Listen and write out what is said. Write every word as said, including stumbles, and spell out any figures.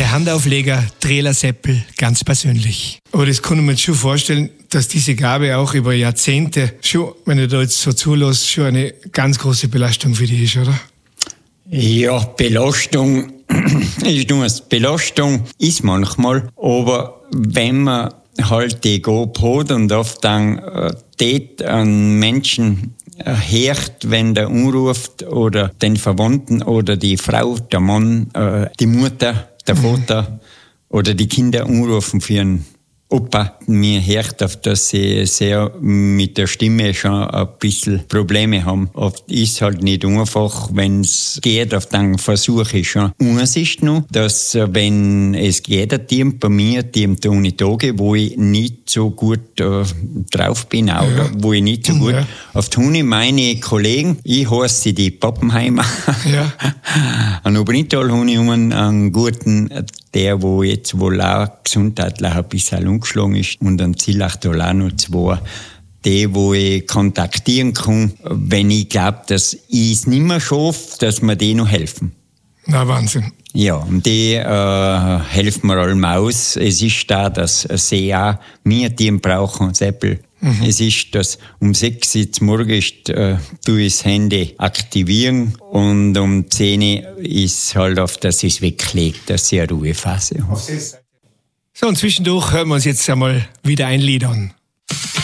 Der Handaufleger Trailer Seppel ganz persönlich. Aber das kann ich mir jetzt schon vorstellen, dass diese Gabe auch über Jahrzehnte schon, wenn du da jetzt so zulässt, schon eine ganz große Belastung für dich ist, oder? Ja, Belastung ist nur eine Belastung, ist manchmal, aber wenn man halt die Gabe hat und oft dann äh, tät an Menschen äh, hört, wenn der anruft oder den Verwandten oder die Frau, der Mann, äh, die Mutter, der Vater mhm. oder die Kinder anrufen für einen Opa, mir hört auf, dass sie sehr mit der Stimme schon ein bisschen Probleme haben. Oft ist halt nicht einfach, wenn es geht, auf dann versuche ich schon. Eins ist noch, dass wenn es geht, ein Team bei mir, Team ohne Tage, wo ich nicht so gut äh, drauf bin, ja. oder wo ich nicht so gut, ja. auf tun meine Kollegen, ich heiße die Pappenheimer, ja. an Obernital habe ich um einen, einen guten, der wo jetzt wohl auch gesundheitlich ein bisschen umgeschlagen ist und am Zielachtal auch noch zwei, die, wo ich kontaktieren kann, wenn ich glaube, dass ich es nicht mehr schaffe, dass mir die noch helfen. Na, Wahnsinn. Ja, und die äh, helfen mir allem aus. Es ist da, dass sie auch mehr Team brauchen, Seppel. Mhm. Es ist, dass um sechs Uhr morgens äh, du das Handy aktivieren und um zehn Uhr ist halt auf, dass ich es weglege, dass ich eine Ruhephase habe. So, und zwischendurch hören wir uns jetzt einmal wieder ein Lied an.